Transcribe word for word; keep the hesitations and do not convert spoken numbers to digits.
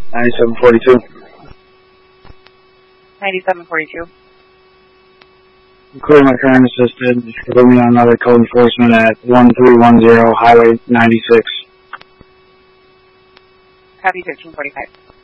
ninety-seven forty-two. ninety-seven forty-two. Including my current assistant, put me on another code enforcement at one three one zero Highway ninety-six. Copy thirteen forty-five.